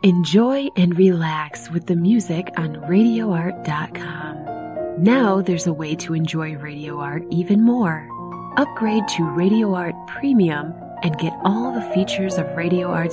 Enjoy and relax with the music on RadioArt.com. Now there's a way to enjoy Radio Art even more. Upgrade to Radio Art Premium and get all the features of Radio Art's